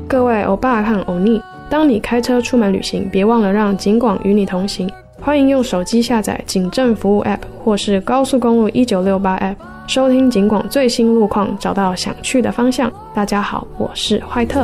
各位欧巴和欧尼，当你开车出门旅行，别忘了让警广与你同行。欢迎用手机下载警政服务 App 或是高速公路1968 App， 收听警广最新路况，找到想去的方向。大家好，我是坏特。